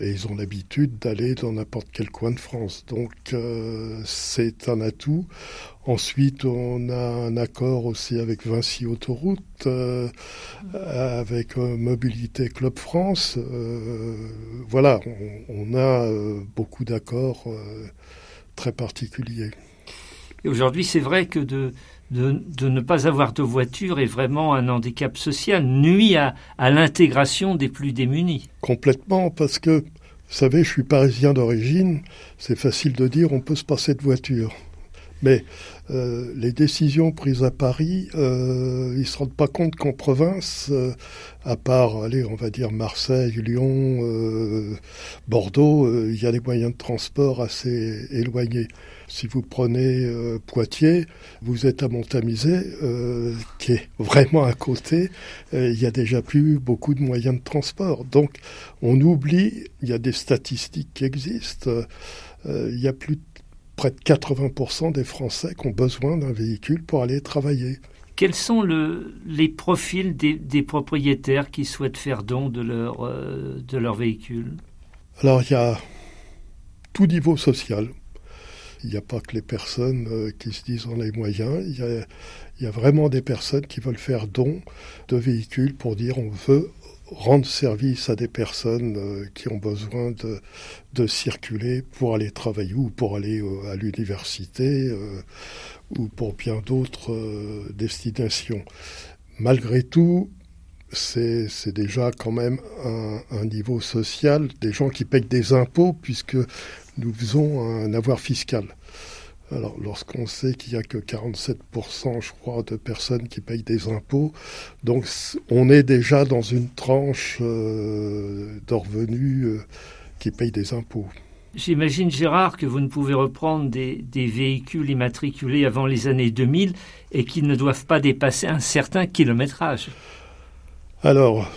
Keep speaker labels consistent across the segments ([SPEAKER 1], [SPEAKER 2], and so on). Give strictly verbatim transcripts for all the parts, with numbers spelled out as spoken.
[SPEAKER 1] Et ils ont l'habitude d'aller dans n'importe quel coin de France. Donc euh, c'est un atout. Ensuite, on a un accord aussi avec Vinci Autoroute, euh, avec euh, Mobilité Club France. Euh, voilà, on, on a euh, beaucoup d'accords euh, très particuliers.
[SPEAKER 2] Et aujourd'hui, c'est vrai que de, de, de ne pas avoir de voiture est vraiment un handicap social, nuit à, à l'intégration des plus démunis.
[SPEAKER 1] Complètement, parce que, vous savez, je suis parisien d'origine, c'est facile de dire on peut se passer de voiture. Mais euh, les décisions prises à Paris, euh, ils ne se rendent pas compte qu'en province, euh, à part, allez, on va dire Marseille, Lyon, euh, Bordeaux, il euh, y a des moyens de transport assez éloignés. Si vous prenez euh, Poitiers, vous êtes à Montamisé, euh, qui est vraiment à côté, il euh, y a déjà plus beaucoup de moyens de transport. Donc on oublie, il y a des statistiques qui existent, il euh, y a plus de près de quatre-vingts pour cent des Français qui ont besoin d'un véhicule pour aller travailler.
[SPEAKER 2] Quels sont le, les profils des, des propriétaires qui souhaitent faire don de leur, euh, de leur véhicule ?
[SPEAKER 1] Alors, il y a tout niveau social. Il n'y a pas que les personnes euh, qui se disent on a les moyens. Il y a, il y a vraiment des personnes qui veulent faire don de véhicules pour dire on veut rendre service à des personnes euh, qui ont besoin de, de circuler pour aller travailler ou pour aller euh, à l'université euh, ou pour bien d'autres euh, destinations. Malgré tout, c'est, c'est déjà quand même un, un niveau social, des gens qui payent des impôts puisque nous faisons un avoir fiscal. Alors, lorsqu'on sait qu'il n'y a que quarante-sept pour cent, je crois, de personnes qui payent des impôts, donc on est déjà dans une tranche euh, de revenus euh, qui payent des impôts.
[SPEAKER 2] J'imagine, Gérard, que vous ne pouvez reprendre des, des véhicules immatriculés avant les années deux mille et qui ne doivent pas dépasser un certain kilométrage.
[SPEAKER 1] Alors,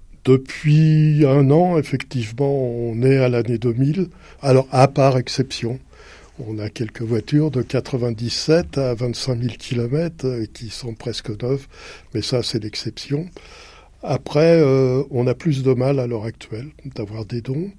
[SPEAKER 1] depuis un an, effectivement, on est à l'année deux mille. Alors, à part exception. On a quelques voitures de quatre-vingt-dix-sept à vingt-cinq mille kilomètres qui sont presque neuves, mais ça, c'est l'exception. Après, euh, on a plus de mal à l'heure actuelle d'avoir des dons.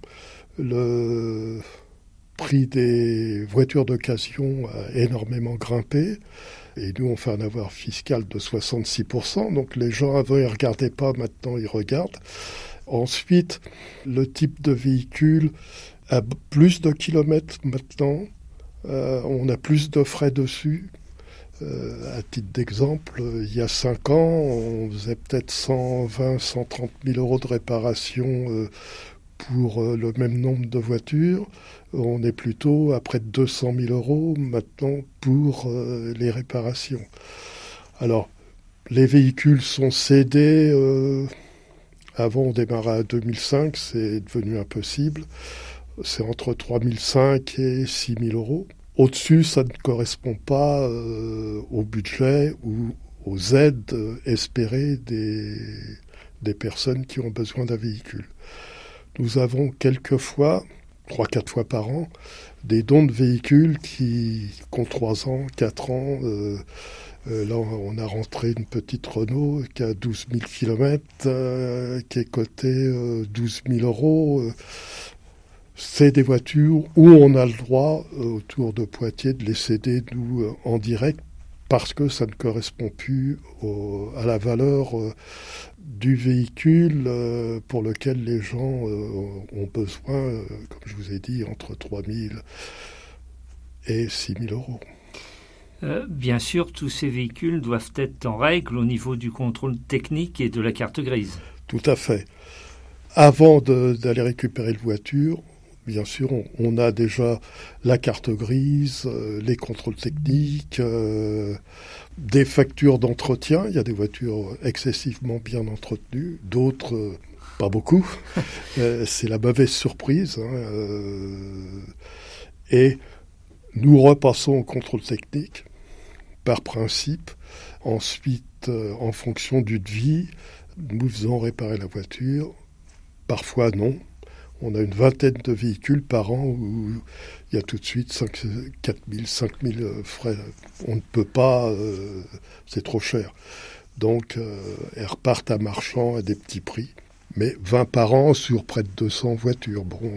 [SPEAKER 1] Le prix des voitures d'occasion a énormément grimpé. Et nous, on fait un avoir fiscal de soixante-six pour cent. Donc les gens avant, ils ne regardaient pas, maintenant, ils regardent. Ensuite, le type de véhicule a plus de kilomètres maintenant. Euh, on a plus de frais dessus. Euh, à titre d'exemple, il y a cinq ans, on faisait peut-être cent vingt, cent trente mille euros de réparation euh, pour euh, le même nombre de voitures. On est plutôt à près de deux cent mille euros maintenant pour euh, les réparations. Alors, les véhicules sont cédés. Euh, avant, on démarrait à deux mille cinq, c'est devenu impossible. C'est entre trois mille cinq et six mille euros. Au-dessus, ça ne correspond pas euh, au budget ou aux aides euh, espérées des, des personnes qui ont besoin d'un véhicule. Nous avons quelquefois, trois quatre fois par an, des dons de véhicules qui, qui ont trois ans, quatre ans. Euh, euh, là, on a rentré une petite Renault qui a douze mille kilomètres, euh, qui est cotée euh, douze mille euros. Euh, C'est des voitures où on a le droit, euh, autour de Poitiers, de les céder, nous, euh, en direct, parce que ça ne correspond plus au, à la valeur euh, du véhicule euh, pour lequel les gens euh, ont besoin, euh, comme je vous ai dit, entre trois mille et six mille euros.
[SPEAKER 2] Euh, bien sûr, tous ces véhicules doivent être en règle au niveau du contrôle technique et de la carte grise.
[SPEAKER 1] Tout à fait. Avant de, d'aller récupérer la voiture, bien sûr, on, on a déjà la carte grise, euh, les contrôles techniques, euh, des factures d'entretien. Il y a des voitures excessivement bien entretenues, d'autres euh, pas beaucoup. euh, c'est la mauvaise surprise. Hein, euh, et nous repassons au contrôle technique, par principe. Ensuite, euh, en fonction du devis, nous faisons réparer la voiture. Parfois, non. On a une vingtaine de véhicules par an où il y a tout de suite cinq, quatre mille, cinq mille frais. On ne peut pas, euh, c'est trop cher. Donc, euh, elles repartent à marchand à des petits prix. mais vingt par an sur près de deux cents voitures. Bon,